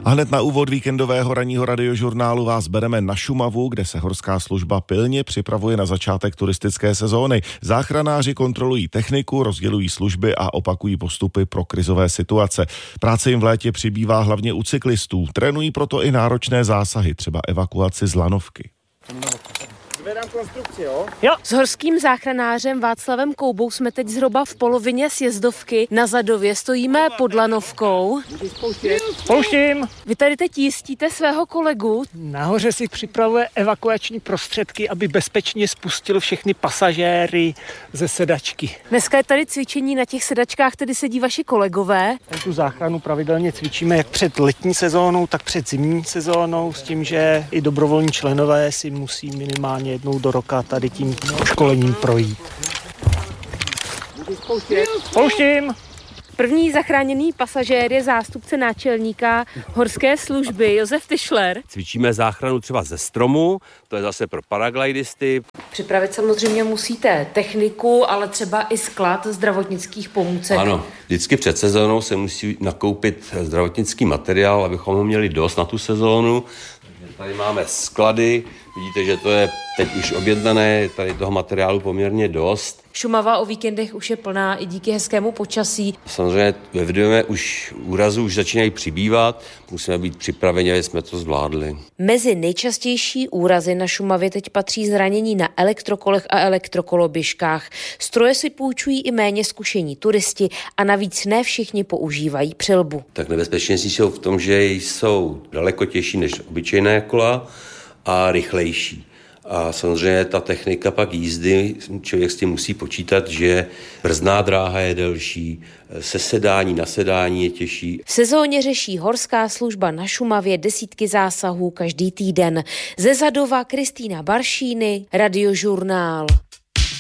A hned na úvod víkendového ranního radiožurnálu vás bereme na Šumavu, kde se horská služba pilně připravuje na začátek turistické sezóny. Záchranáři kontrolují techniku, rozdělují služby a opakují postupy pro krizové situace. Práce jim v létě přibývá hlavně u cyklistů. Trénují proto i náročné zásahy, třeba evakuaci z lanovky. Zvedám konstrukci, jo? S horským záchranářem Václavem Koubou jsme teď zhruba v polovině sjezdovky. Na Zadově stojíme pod lanovkou. Pouštím! Vy tady teď jistíte svého kolegu. Nahoře si připravuje evakuační prostředky, aby bezpečně spustil všechny pasažéry ze sedačky. Dneska je tady cvičení, na těch sedačkách tedy sedí vaši kolegové. Tu záchranu pravidelně cvičíme jak před letní sezónou, tak před zimní sezónou, s tím, že i dobrovolní členové si musí minimálně jednou do roka tady tím školením projít. Pouštím! První zachráněný pasažér je zástupce náčelníka horské služby Josef Tyšler. Cvičíme záchranu třeba ze stromu, to je zase pro paraglidisty. Připravit samozřejmě musíte techniku, ale třeba i sklad zdravotnických pomůcek. Ano, vždycky před sezónou se musí nakoupit zdravotnický materiál, abychom ho měli dost na tu sezónu. Tady máme sklady, vidíte, že to je teď už objednané, tady toho materiálu poměrně dost. Šumava o víkendech už je plná i díky hezkému počasí. Samozřejmě ve Vidově už úrazů už začínají přibývat, musíme být připraveni, aby jsme to zvládli. Mezi nejčastější úrazy na Šumavě teď patří zranění na elektrokolech a elektrokoloběžkách. Stroje si půjčují i méně zkušení turisti a navíc ne všichni používají přilbu. Tak nebezpečnější jsou v tom, že jsou daleko těžší než obyčejné kola a rychlejší. A samozřejmě ta technika pak jízdy, člověk s tím musí počítat, že brzdná dráha je delší, sesedání na sedání je těžší. V sezóně řeší horská služba na Šumavě desítky zásahů každý týden. Ze Zadova Kristýna Baršíny, Radiožurnál.